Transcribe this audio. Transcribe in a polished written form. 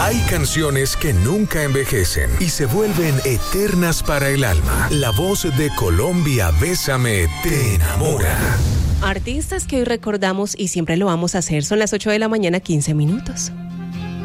Hay canciones que nunca envejecen y se vuelven eternas para el alma. La voz de Colombia, Bésame, te enamora. Artistas que hoy recordamos y siempre lo vamos a hacer. Son las 8 de la mañana, 15 minutos.